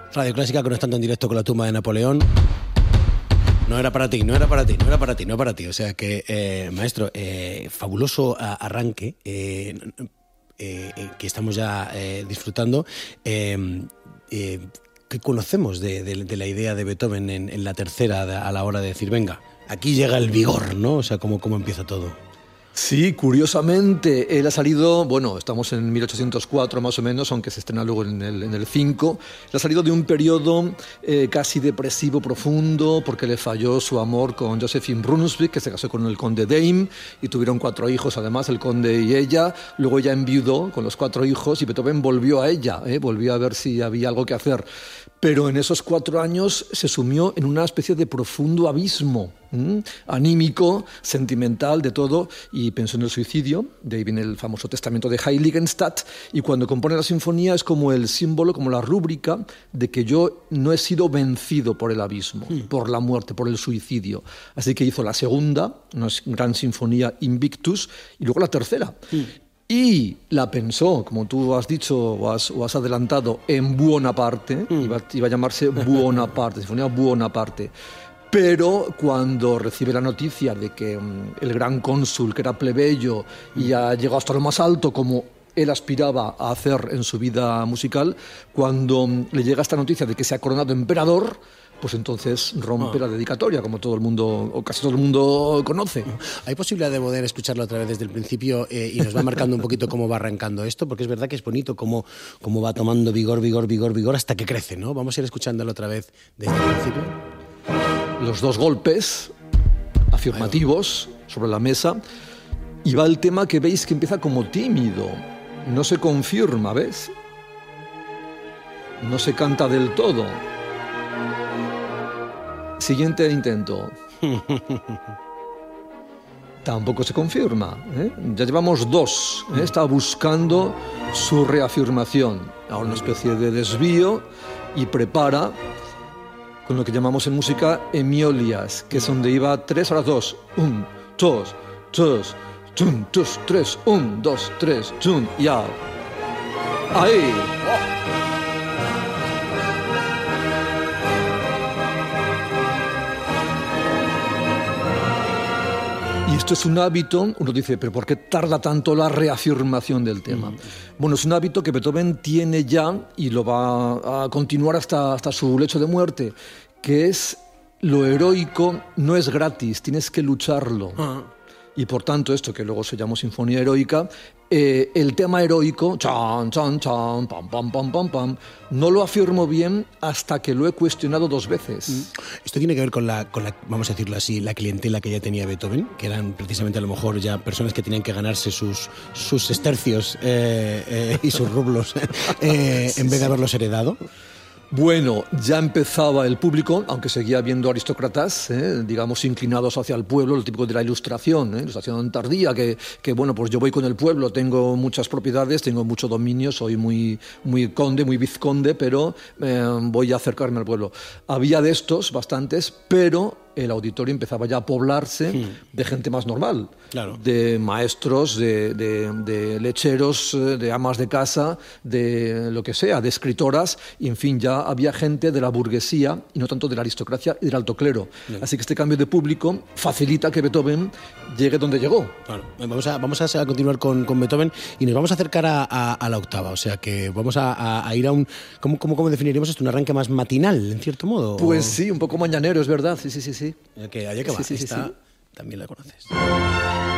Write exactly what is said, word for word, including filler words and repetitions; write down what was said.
Radio Clásica conectando en directo con la tumba de Napoleón. No era para ti, no era para ti, no era para ti, no era para ti. O sea que, eh, maestro, eh, fabuloso arranque eh, eh, eh, que estamos ya eh, disfrutando. Eh, eh, ¿Qué conocemos de, de, de la idea de Beethoven en, en la tercera a la hora de decir, venga, aquí llega el vigor, ¿no? O sea, ¿cómo, cómo empieza todo? Sí, curiosamente, él ha salido, bueno, estamos en mil ochocientos cuatro más o menos, aunque se estrena luego en el, en el cinco, él ha salido de un periodo eh, casi depresivo profundo, porque le falló su amor con Josephine Brunswick, que se casó con el conde Daim, y tuvieron cuatro hijos, además, el conde y ella. Luego ella enviudó con los cuatro hijos y Beethoven volvió a ella, ¿eh? volvió a ver si había algo que hacer. Pero en esos cuatro años se sumió en una especie de profundo abismo, ¿m? anímico, sentimental, de todo, y pensó en el suicidio. De ahí viene el famoso testamento de Heiligenstadt, y cuando compone la sinfonía es como el símbolo, como la rúbrica de que yo no he sido vencido por el abismo, mm. por la muerte, por el suicidio. Así que hizo la segunda, una gran sinfonía Invictus, y luego la tercera. Mm. Y la pensó, como tú has dicho o has, o has adelantado, en Buonaparte, mm. iba, iba a llamarse Buonaparte, Sinfonía Buonaparte. Pero cuando recibe la noticia de que um, el gran cónsul, que era plebeyo, mm. y ha llegado hasta lo más alto como él aspiraba a hacer en su vida musical, cuando um, le llega esta noticia de que se ha coronado emperador, pues entonces rompe oh. la dedicatoria, como todo el mundo, o casi todo el mundo conoce. ¿Hay posibilidad de poder escucharlo otra vez desde el principio eh, y nos va marcando un poquito cómo va arrancando esto? Porque es verdad que es bonito cómo, cómo va tomando vigor, vigor, vigor, vigor hasta que crece, ¿no? Vamos a ir escuchándolo otra vez desde el principio. Los dos golpes afirmativos sobre la mesa, y va el tema que veis que empieza como tímido, no se confirma, ¿ves? No se canta del todo. Siguiente intento. Tampoco se confirma, ¿eh? Ya llevamos dos. ¿eh? Está buscando su reafirmación. Ahora una especie de desvío y prepara con lo que llamamos en música hemiolias, que es donde iba tres, ahora dos. Un, dos, dos, tun, dos, tres, un, dos, tres, tun, ya. Ahí. Oh. Y esto es un hábito, uno dice, pero ¿por qué tarda tanto la reafirmación del tema? Mm. Bueno, es un hábito que Beethoven tiene ya y lo va a continuar hasta, hasta su lecho de muerte, que es lo heroico no es gratis, tienes que lucharlo. Ah. Y por tanto, esto que luego se llamó Sinfonía Heroica, eh, el tema heroico, chan, chan, chan, pam, pam, pam, pam, pam, no lo afirmo bien hasta que lo he cuestionado dos veces. Esto tiene que ver con la, con la, vamos a decirlo así, la clientela que ya tenía Beethoven, que eran precisamente a lo mejor ya personas que tenían que ganarse sus, sus estercios eh, eh, y sus rublos eh, en vez de haberlos heredado. Bueno, ya empezaba el público, aunque seguía habiendo aristócratas, ¿eh? digamos, inclinados hacia el pueblo, lo típico de la ilustración, ¿eh? ilustración tardía, que, que, bueno, pues yo voy con el pueblo, tengo muchas propiedades, tengo mucho dominio, soy muy, muy conde, muy vizconde, pero eh, voy a acercarme al pueblo. Había de estos, bastantes, pero el auditorio empezaba ya a poblarse sí. de gente más normal, claro. de maestros, de, de, de lecheros, de amas de casa, de lo que sea, de escritoras, y en fin, ya había gente de la burguesía y no tanto de la aristocracia y del alto clero. Sí. Así que este cambio de público facilita que Beethoven llegue donde llegó. Claro. Vamos a, vamos a continuar con, con Beethoven y nos vamos a acercar a, a, a la octava, o sea que vamos a, a, a ir a un... ¿Cómo, cómo, cómo definiríamos esto? ¿Un arranque más matinal, en cierto modo? Pues ¿o? Sí, un poco mañanero, es verdad, sí, sí, sí. sí. Que haya que va, sí, sí, esta sí. también la conoces.